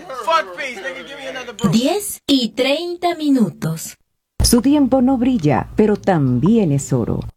10:30. Su tiempo no brilla, pero también es oro.